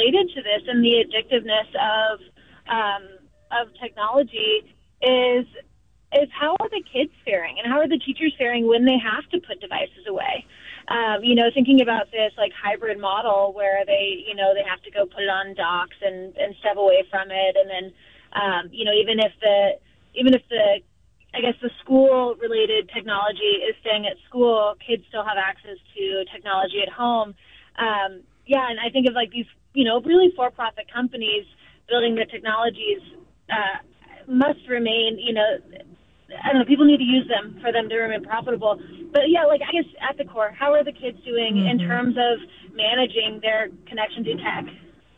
related to this and the addictiveness of technology is how are the kids faring and how are the teachers faring when they have to put devices away? Thinking about this like hybrid model where they have to go put it on docks and step away from it, and then even if the I guess the school related technology is staying at school, kids still have access to technology at home. And I think of like these really for-profit companies building the technologies must remain I don't know, people need to use them for them to remain profitable. But yeah, like I guess at the core, how are the kids doing in terms of managing their connection to tech?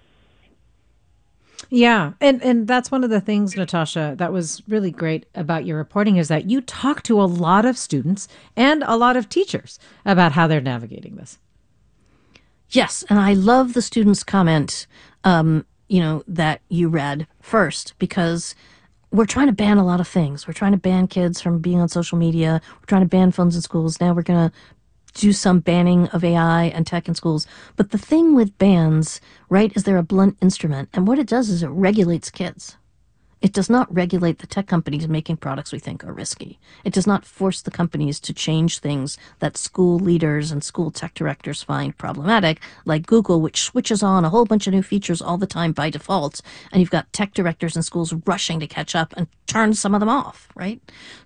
Yeah. And that's one of the things, Natasha, that was really great about your reporting is that you talk to a lot of students and a lot of teachers about how they're navigating this. Yes, and I love the student's comment, that you read first, because we're trying to ban a lot of things. We're trying to ban kids from being on social media. We're trying to ban phones in schools. Now we're going to do some banning of AI and tech in schools. But the thing with bans, right, is they're a blunt instrument. And what it does is it regulates kids. It does not regulate the tech companies making products we think are risky. It does not force the companies to change things that school leaders and school tech directors find problematic, like Google, which switches on a whole bunch of new features all the time by default, and you've got tech directors in schools rushing to catch up and turn some of them off, right?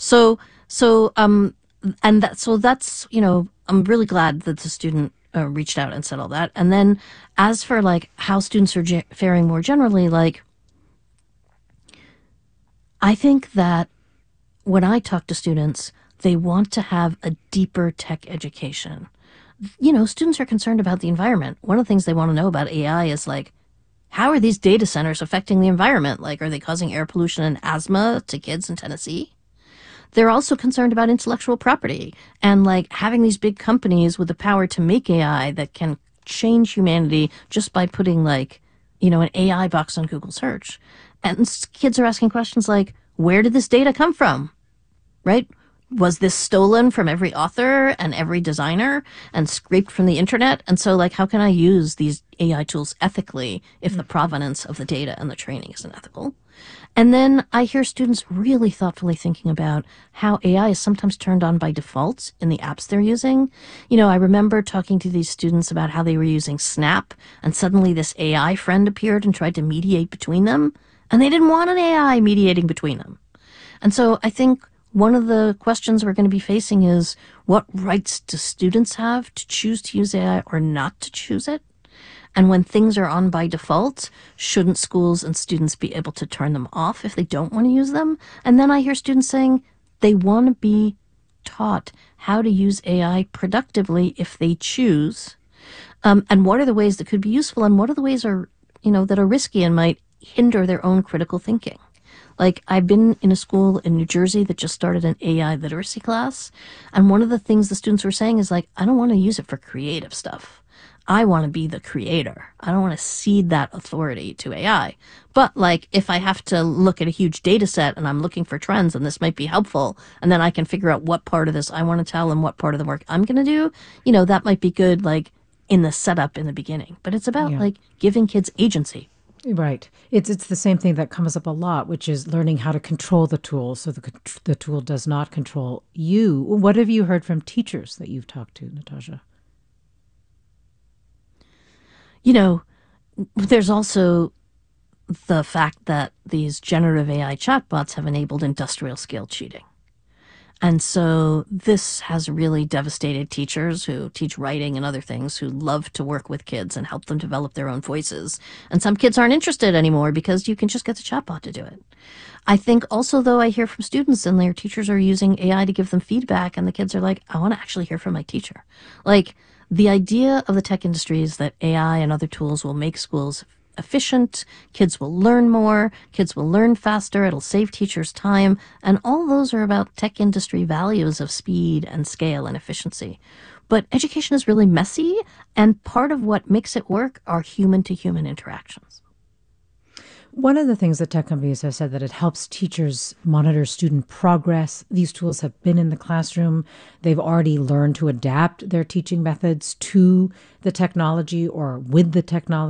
That's I'm really glad that the student reached out and said all that. And then as for like how students are faring more generally, like I think that when I talk to students, they want to have a deeper tech education. Students are concerned about the environment. One of the things they want to know about AI is like, how are these data centers affecting the environment? Like, are they causing air pollution and asthma to kids in Tennessee? They're also concerned about intellectual property and like having these big companies with the power to make AI that can change humanity just by putting like, an AI box on Google search. And kids are asking questions like, where did this data come from? Right? Was this stolen from every author and every designer and scraped from the internet? And so, like, how can I use these AI tools ethically if the provenance of the data and the training isn't ethical? And then I hear students really thoughtfully thinking about how AI is sometimes turned on by default in the apps they're using. I remember talking to these students about how they were using Snap, and suddenly this AI friend appeared and tried to mediate between them, and they didn't want an AI mediating between them. And so I think one of the questions we're going to be facing is, what rights do students have to choose to use AI or not to choose it? And when things are on by default, shouldn't schools and students be able to turn them off if they don't want to use them? And then I hear students saying they want to be taught how to use AI productively if they choose. And what are the ways that could be useful, and what are the ways that are risky and might hinder their own critical thinking? Like, I've been in a school in New Jersey that just started an AI literacy class. And one of the things the students were saying is like, I don't want to use it for creative stuff. I want to be the creator. I don't want to cede that authority to AI. But like, if I have to look at a huge data set and I'm looking for trends and this might be helpful, and then I can figure out what part of this I want to tell and what part of the work I'm going to do, that might be good, like in the setup in the beginning. But it's about like giving kids agency. Right. It's the same thing that comes up a lot, which is learning how to control the tool so the tool does not control you. What have you heard from teachers that you've talked to, Natasha? There's also the fact that these generative AI chatbots have enabled industrial scale cheating. And so this has really devastated teachers who teach writing and other things, who love to work with kids and help them develop their own voices. And some kids aren't interested anymore because you can just get the chatbot to do it. I think also, though, I hear from students and their teachers are using AI to give them feedback, and the kids are like, I want to actually hear from my teacher. Like, the idea of the tech industry is that AI and other tools will make schools efficient, kids will learn more, kids will learn faster, it'll save teachers time, and all those are about tech industry values of speed and scale and efficiency. But education is really messy, and part of what makes it work are human-to-human interactions. One of the things that tech companies have said that it helps teachers monitor student progress. These tools have been in the classroom. They've already learned to adapt their teaching methods to the technology or with the technology.